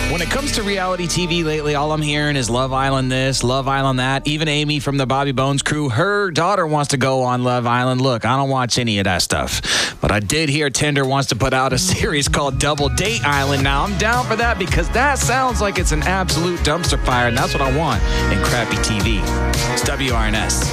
When it comes to reality TV lately, all I'm hearing is Love Island this, Love Island that. Even Amy from the Bobby Bones crew, her daughter wants to go on Love Island. Look, I don't watch any of that stuff. But I did hear Tinder wants to put out a series called Double Date Island. Now, I'm down for that because that sounds like it's an absolute dumpster fire, and that's what I want in crappy TV. It's WRNS.